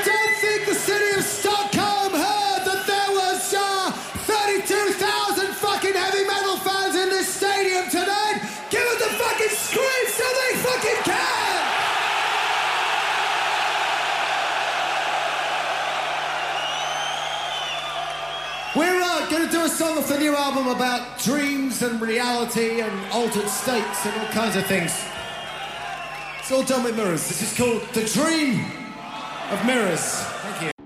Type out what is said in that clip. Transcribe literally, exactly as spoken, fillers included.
don't think the city of Stockholm heard that there was uh, thirty-two thousand fucking heavy metal fans in this stadium tonight. Give them the fucking scream so they fucking can! We're uh, going to do a song off the new album about dreams and reality and altered states and all kinds of things. It's all done with mirrors. This is called The Dream of Mirrors. Thank you.